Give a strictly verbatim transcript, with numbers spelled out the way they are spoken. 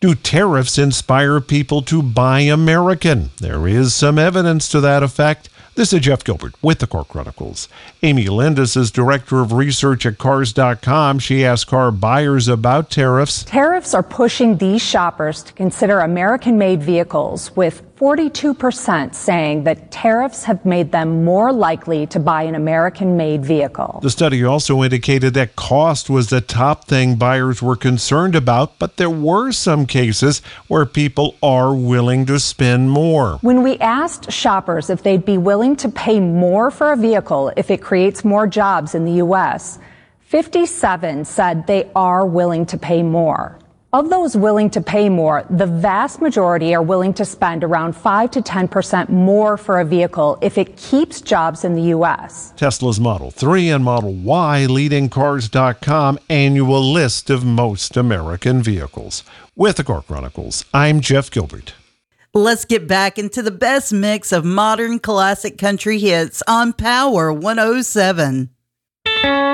Do tariffs inspire people to buy American? There is some evidence to that effect. This is Jeff Gilbert with the Car Chronicles. Amy Lindis is Director of Research at Cars dot com. She asked car buyers about tariffs. Tariffs are pushing these shoppers to consider American-made vehicles, with forty-two percent saying that tariffs have made them more likely to buy an American-made vehicle. The study also indicated that cost was the top thing buyers were concerned about, but there were some cases where people are willing to spend more. When we asked shoppers if they'd be willing to pay more for a vehicle if it creates more jobs in the U S, fifty-seven said they are willing to pay more. Of those willing to pay more, the vast majority are willing to spend around five to ten percent more for a vehicle if it keeps jobs in the U S. Tesla's Model three and Model Y leading Cars dot com annual list of most American vehicles. With the Car Chronicles, I'm Jeff Gilbert. Let's get back into the best mix of modern classic country hits on Power one oh seven.